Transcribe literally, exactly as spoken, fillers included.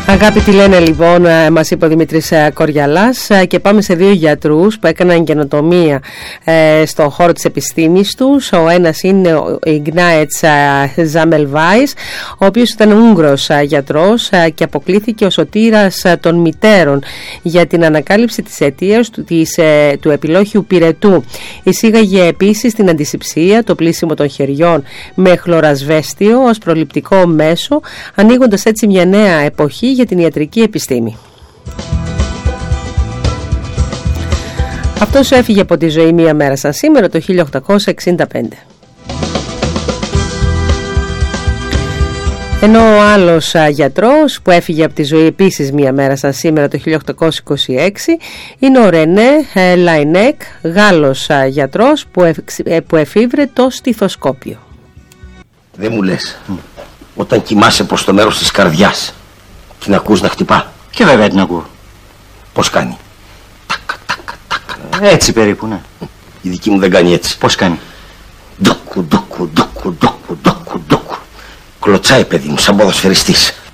Αγάπη τι λένε λοιπόν, μας είπε ο Δημήτρης Κοριαλάς, και πάμε σε δύο γιατρούς που έκαναν καινοτομία στον χώρο της επιστήμης τους. Ο ένας είναι ο Ιγνάετς Ζάμελβάης, ο οποίος ήταν Ούγγρος γιατρός και αποκλήθηκε ο σωτήρας των μητέρων για την ανακάλυψη της αιτίας του, της, του επιλόχιου πυρετού. Εισήγαγε επίσης την αντισηψία, το πλύσιμο των χεριών με χλωρασβέστιο ως προληπτικό μέσο, ανοίγοντας έτσι μια νέα εποχή για την ιατρική επιστήμη. Αυτός έφυγε από τη ζωή μία μέρα σαν σήμερα το χίλια οκτακόσια εξήντα πέντε. Ενώ ο άλλος α, γιατρός που έφυγε από τη ζωή επίσης μία μέρα σαν σήμερα το χίλια οκτακόσια είκοσι έξι είναι ο Ρενέ ε, Λαϊνέκ, Γάλλος α, γιατρός που, εφ, ε, που εφήβρε το στιθοσκόπιο. Δεν μου λες, mm. όταν κοιμάσαι προς το μέρος της καρδιάς, την ακούς να χτυπά? Και βέβαια την ακούω. Πώς κάνει? Τάκα, τάκα, τάκα. Έτσι περίπου, ναι. Η δική μου δεν κάνει έτσι. Πώς κάνει? Ντόκου, ντόκου, ντόκου, ντόκου, ντόκου, ντόκου. Κλωτσάει, παιδί μου, σαν ποδοσφαιριστής.